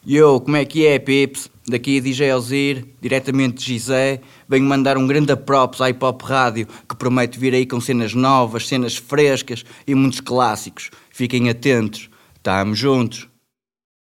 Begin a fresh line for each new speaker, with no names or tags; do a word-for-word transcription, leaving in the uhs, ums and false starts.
Yo, como é que é, pips? Daqui D J Alzir, diretamente de Gizé, venho mandar um grande props à Hip Hop Rádio, que promete vir aí com cenas novas, cenas frescas e muitos clássicos. Fiquem atentos, tamo juntos.